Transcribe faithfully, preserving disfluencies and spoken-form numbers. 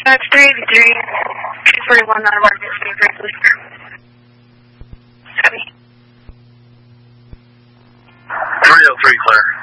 That's three eighty-three, two forty-one, not emergency, briefly. Copy. three oh three, clear.